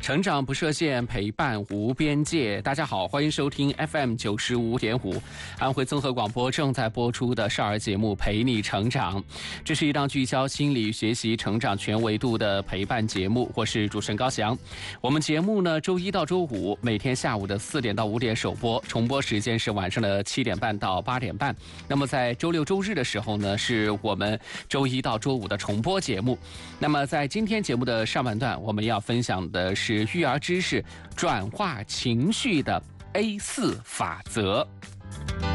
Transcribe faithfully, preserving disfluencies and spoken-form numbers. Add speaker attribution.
Speaker 1: 成长不设限，陪伴无边界。大家好，欢迎收听 F M 九十五点五，安徽综合广播正在播出的少儿节目《陪你成长》。这是一档聚焦心理学习、成长全维度的陪伴节目。我是主持人高翔。我们节目呢，周一到周五每天下午的四点到五点首播，重播时间是晚上的七点半到八点半。那么在周六、周日的时候呢，是我们周一到周五的重播节目。那么在今天节目的上半段，我们要分享的是是育儿知识转化情绪的 A 四 法则。